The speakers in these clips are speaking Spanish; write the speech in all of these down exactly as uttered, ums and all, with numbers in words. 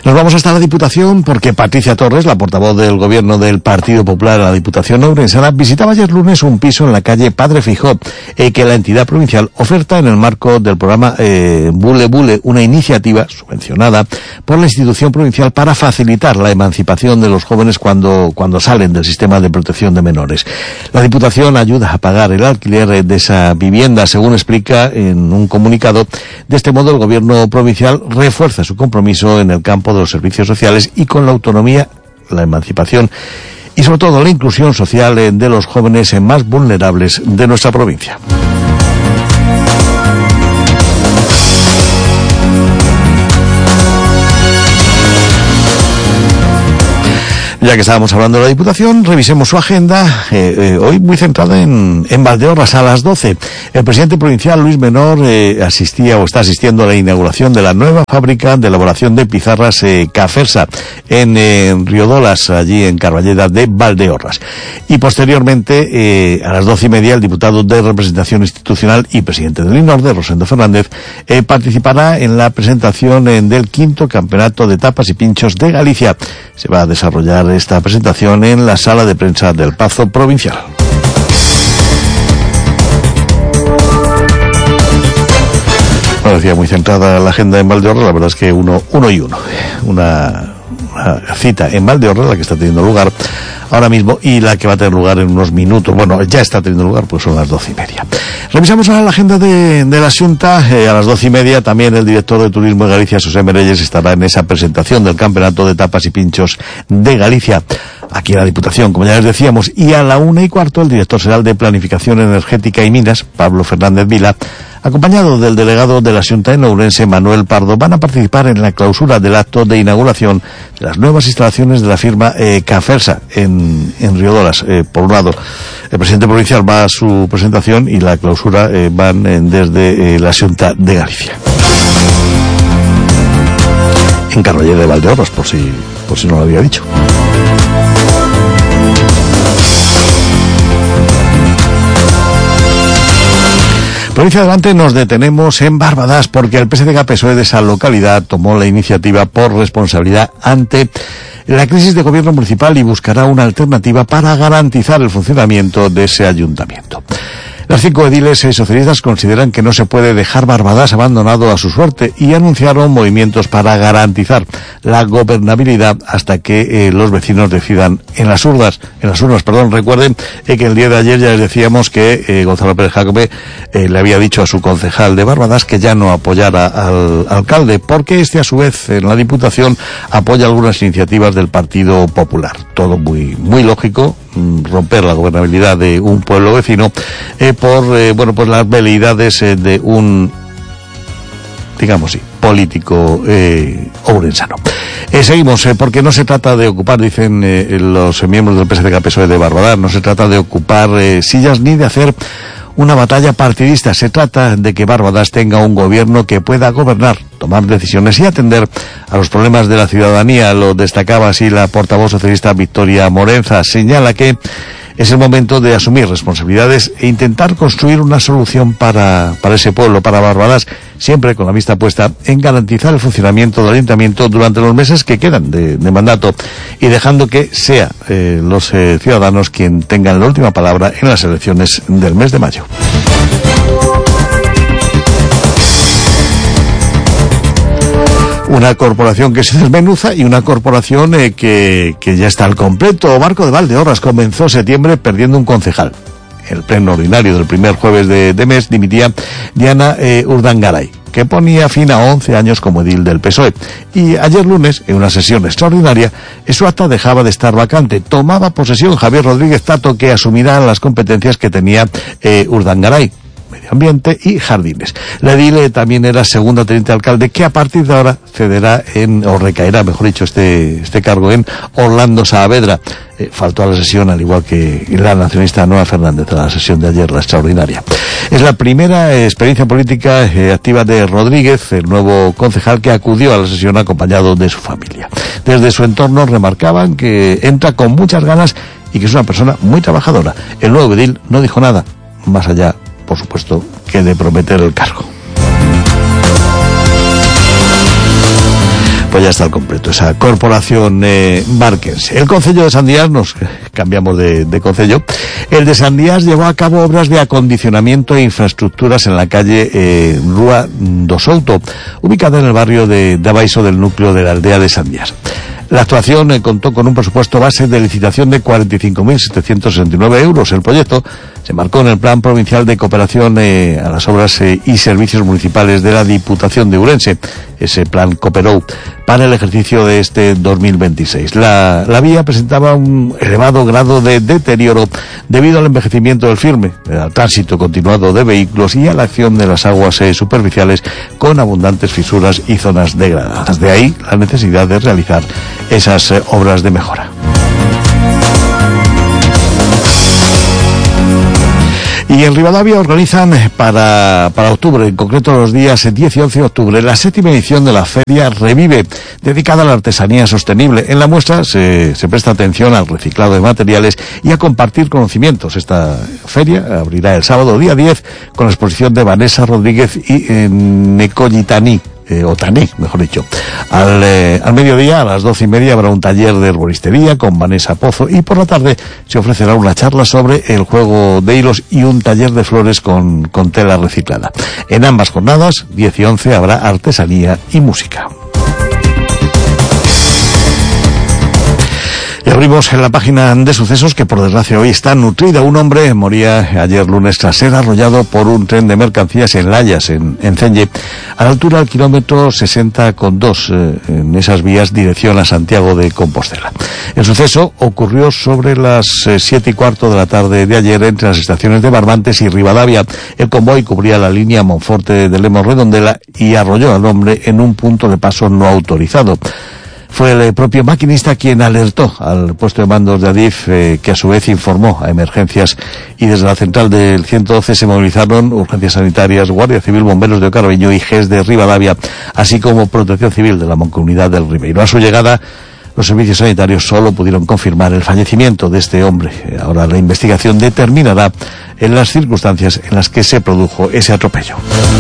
Nos vamos hasta la Diputación porque Patricia Torres, la portavoz del Gobierno del Partido Popular en la Diputación ourensana, visitaba ayer lunes un piso en la calle Padre Fijó, eh, que la entidad provincial oferta en el marco del programa eh, Bule Bule, una iniciativa subvencionada por la institución provincial para facilitar la emancipación de los jóvenes cuando, cuando salen del sistema de protección de menores. La Diputación ayuda a pagar el alquiler de esa vivienda, según explica en un comunicado. De este modo, el Gobierno provincial refuerza su compromiso en el campo de los servicios sociales y con la autonomía, la emancipación y sobre todo la inclusión social de los jóvenes más vulnerables de nuestra provincia. Ya que estábamos hablando de la Diputación, revisemos su agenda, eh, eh, hoy muy centrada en, en Valdeorras a las doce. El presidente provincial, Luis Menor, eh, asistía o está asistiendo a la inauguración de la nueva fábrica de elaboración de pizarras eh, Cafersa en, eh, en Riodolas, allí en Carballeda de Valdeorras. Y posteriormente, eh, a las doce y media, el diputado de representación institucional y presidente del INORDE, Rosendo Fernández, eh, participará en la presentación eh, del quinto campeonato de tapas y pinchos de Galicia. Se va a desarrollar esta presentación en la sala de prensa del Pazo Provincial. Bueno, decía, muy centrada la agenda en Valdeorras, la verdad es que uno, uno y uno. Una, una cita en Valdeorras, la que está teniendo lugar ahora mismo, y la que va a tener lugar en unos minutos. Bueno, ya está teniendo lugar, pues son las doce y media. Revisamos ahora la agenda de, de la Xunta. Eh, a las doce y media también el director de Turismo de Galicia, José Merelles, estará en esa presentación del Campeonato de Tapas y Pinchos de Galicia, aquí en la Diputación, como ya les decíamos. Y a la una y cuarto el director general de Planificación Energética y Minas, Pablo Fernández Vila, acompañado del delegado de la Xunta en Ourense, Manuel Pardo, van a participar en la clausura del acto de inauguración de las nuevas instalaciones de la firma eh, Cafersa en, en Riodolas. Eh, por un lado, el presidente provincial va a su presentación y la clausura eh, van eh, desde eh, la Xunta de Galicia. En Carballeda de Valdeorras, por si, por si no lo había dicho. Provincia Adelante, nos detenemos en Barbadas porque el P S D G P S O E de esa localidad tomó la iniciativa por responsabilidad ante la crisis de gobierno municipal y buscará una alternativa para garantizar el funcionamiento de ese ayuntamiento. Las cinco ediles y socialistas consideran que no se puede dejar Barbadas abandonado a su suerte y anunciaron movimientos para garantizar la gobernabilidad hasta que eh, los vecinos decidan en las urnas. En las urnas, perdón. Recuerden eh, que el día de ayer ya les decíamos que eh, Gonzalo Pérez Jacobe eh, le había dicho a su concejal de Barbadas que ya no apoyara al alcalde, porque este a su vez en la Diputación apoya algunas iniciativas del Partido Popular. Todo muy muy lógico, romper la gobernabilidad de un pueblo vecino eh, por eh, bueno pues las veleidades eh, de un, digamos sí, político eh, ourensano. Eh, seguimos, eh, porque no se trata de ocupar, dicen eh, los miembros del P S D G P S O E de Barbadas, no se trata de ocupar eh, sillas ni de hacer una batalla partidista. Se trata de que Barbadas tenga un gobierno que pueda gobernar, tomar decisiones y atender a los problemas de la ciudadanía. Lo destacaba así la portavoz socialista Victoria Morenza. Señala que es el momento de asumir responsabilidades e intentar construir una solución para, para ese pueblo, para Barbadas, siempre con la vista puesta en garantizar el funcionamiento del ayuntamiento durante los meses que quedan de, de mandato y dejando que sea eh, los eh, ciudadanos quien tengan la última palabra en las elecciones del mes de mayo. Una corporación que se desmenuza y una corporación eh, que, que ya está al completo. Barco de Valdeorras comenzó septiembre perdiendo un concejal. El pleno ordinario del primer jueves de, de mes dimitía Diana eh, Urdangaray, que ponía fin a once años como edil del P S O E. Y ayer lunes, en una sesión extraordinaria, su acta dejaba de estar vacante. Tomaba posesión Javier Rodríguez Tato, que asumirá las competencias que tenía eh, Urdangaray, medio ambiente y jardines. La edil también era segunda teniente alcalde, que a partir de ahora cederá en, o recaerá, mejor dicho, este, este cargo en Orlando Saavedra. Eh, faltó a la sesión, al igual que la nacionalista Noa Fernández, a la sesión de ayer, la extraordinaria. Es la primera eh, experiencia política eh, activa de Rodríguez, el nuevo concejal que acudió a la sesión acompañado de su familia. Desde su entorno remarcaban que entra con muchas ganas y que es una persona muy trabajadora. El nuevo edil no dijo nada, más allá, por supuesto, que de prometer el cargo. pues ya está al completo esa corporación eh, barquense. El Concello de Sandiás, nos cambiamos de, de concello, el de Sandiás llevó a cabo obras de acondicionamiento e infraestructuras en la calle eh, Rúa do Souto, ubicada en el barrio de, de Abaiso del núcleo de la aldea de Sandiás. La actuación eh, contó con un presupuesto base de licitación de cuarenta y cinco mil setecientos sesenta y nueve euros. El proyecto se marcó en el Plan Provincial de Cooperación eh, a las Obras eh, y Servicios Municipales de la Diputación de Ourense, ese plan Cooperou, para el ejercicio de este dos mil veintiséis. La, la vía presentaba un elevado grado de deterioro debido al envejecimiento del firme, al tránsito continuado de vehículos y a la acción de las aguas eh, superficiales con abundantes fisuras y zonas degradadas. De ahí la necesidad de realizar esas eh, obras de mejora. Y en Rivadavia organizan para, para octubre, en concreto los días diez y once de octubre, la séptima edición de la Feria Revive, dedicada a la artesanía sostenible. En la muestra se, se presta atención al reciclado de materiales y a compartir conocimientos. Esta feria abrirá el sábado día diez con la exposición de Vanessa Rodríguez y eh, Necollitani. Eh, o Taní, mejor dicho. Al, eh, al mediodía, a las doce y media, habrá un taller de herboristería con Vanessa Pozo y por la tarde se ofrecerá una charla sobre el juego de hilos y un taller de flores con, con tela reciclada. En ambas jornadas, diez y once, habrá artesanía y música. Y abrimos en la página de sucesos que por desgracia hoy está nutrida. Un hombre moría ayer lunes tras ser arrollado por un tren de mercancías en Layas, en, en Celle, a la altura del kilómetro sesenta con dos, eh, en esas vías dirección a Santiago de Compostela. El suceso ocurrió sobre las eh, siete y cuarto de la tarde de ayer entre las estaciones de Barbantes y Rivadavia. El convoy cubría la línea Monforte de Lemos Redondela y arrolló al hombre en un punto de paso no autorizado. Fue el propio maquinista quien alertó al puesto de mandos de Adif, eh, que a su vez informó a emergencias, y desde la central del ciento doce se movilizaron urgencias sanitarias, Guardia Civil, Bomberos de Ocarbeño y G E S de Rivadavia, así como Protección Civil de la Mancomunidad del Ribeiro. A su llegada, los servicios sanitarios solo pudieron confirmar el fallecimiento de este hombre. Ahora la investigación determinará en las circunstancias en las que se produjo ese atropello.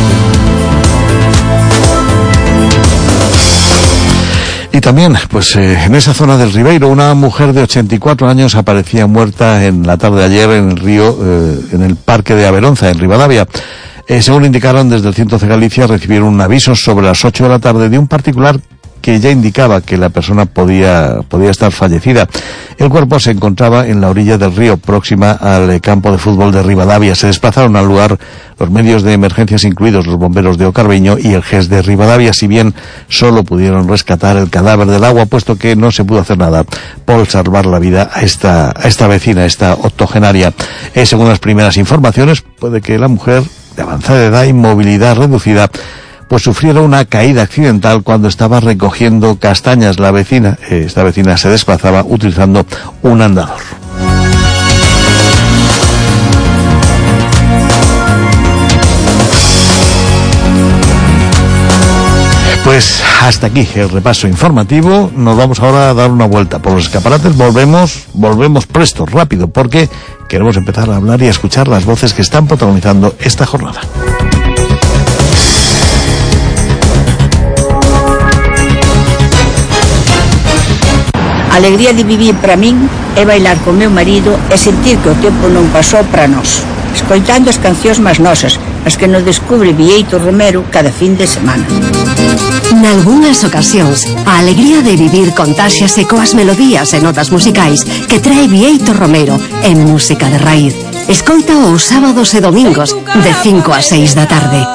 Y también, pues eh, en esa zona del Ribeiro, una mujer de ochenta y cuatro años aparecía muerta en la tarde de ayer en el río, eh, en el Parque de Averonza, en Rivadavia. Eh, según indicaron desde el ciento doce Galicia, recibieron un aviso sobre las ocho de la tarde de un particular que ya indicaba que la persona podía, podía estar fallecida. El cuerpo se encontraba en la orilla del río, próxima al campo de fútbol de Rivadavia. Se desplazaron al lugar los medios de emergencias, incluidos los bomberos de Ocarbeño y el G E S de Rivadavia, si bien solo pudieron rescatar el cadáver del agua, puesto que no se pudo hacer nada por salvar la vida a esta, a esta vecina, a esta octogenaria. Eh, según las primeras informaciones, puede que la mujer, de avanzada edad y movilidad reducida, pues sufriera una caída accidental cuando estaba recogiendo castañas. La vecina, eh, esta vecina se desplazaba utilizando un andador. Pues hasta aquí el repaso informativo. Nos vamos ahora a dar una vuelta por los escaparates. Volvemos, volvemos presto, rápido, porque queremos empezar a hablar y a escuchar las voces que están protagonizando esta jornada. A alegría de vivir para min é bailar co meu marido e sentir que o tempo non pasou para nós, escoitando as cancións máis nosas, as que nos descubre Bieito Romero cada fin de semana. Nalgúnas ocasións, a alegría de vivir contáxiase coas melodías e notas musicais que trae Bieito Romero en Música de Raíz. Escoita os sábados e domingos de cinco a seis da tarde.